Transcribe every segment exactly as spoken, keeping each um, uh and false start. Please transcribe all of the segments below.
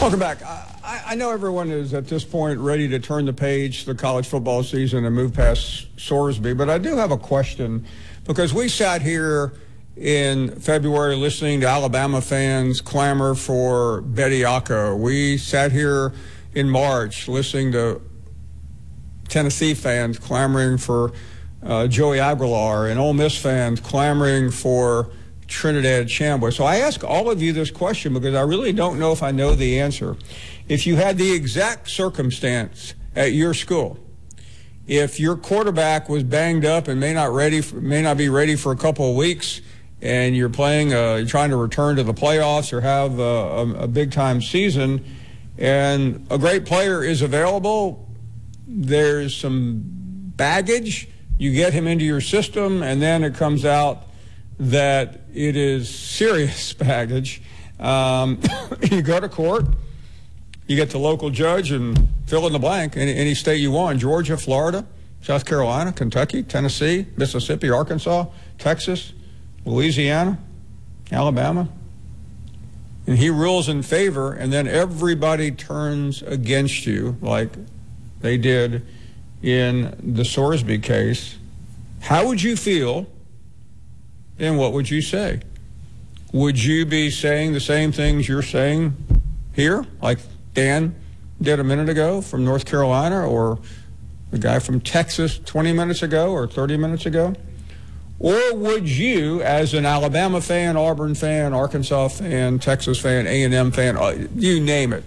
Welcome back. I, I know everyone is at this point ready to turn the page to the college football season and move past Sorsby, but I do have a question because we sat here in February listening to Alabama fans clamor for Bediako. We sat here in March listening to Tennessee fans clamoring for uh, Joey Aguilar and Ole Miss fans clamoring for Trinidad Chambly. So I ask all of you this question because I really don't know if I know the answer. If you had the exact circumstance at your school, if your quarterback was banged up and may not ready, for, may not be ready for a couple of weeks, and you're playing, uh, you're trying to return to the playoffs or have a, a, a big time season, and a great player is available, there's some baggage, you get him into your system, and then it comes out that it is serious baggage. Um, you go to court, you get the local judge and fill in the blank, any, any state you want, Georgia, Florida, South Carolina, Kentucky, Tennessee, Mississippi, Arkansas, Texas, Louisiana, Alabama. And he rules in favor, and then everybody turns against you like they did in the Sorsby case. How would you feel? And what would you say? Would you be saying the same things you're saying here, like Dan did a minute ago from North Carolina, or the guy from Texas twenty minutes ago or thirty minutes ago? Or would you, as an Alabama fan, Auburn fan, Arkansas fan, Texas fan, A and M fan, you name it,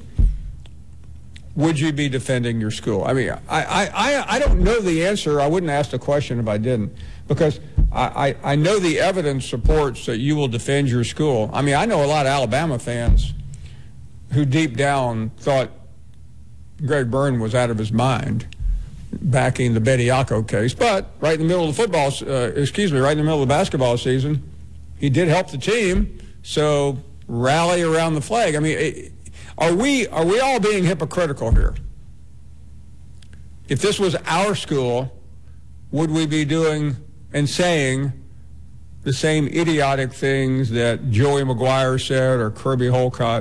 would you be defending your school? I mean, I, I, I don't know the answer. I wouldn't ask the question if I didn't, because I, I, I know the evidence supports that you will defend your school. I mean, I know a lot of Alabama fans who deep down thought Greg Byrne was out of his mind backing the Bediako case, but right in the middle of the football, uh, excuse me, right in the middle of the basketball season, he did help the team, so rally around the flag. I mean, it, Are we are we all being hypocritical here? If this was our school, would we be doing and saying the same idiotic things that Joey McGuire said or Kirby Holcott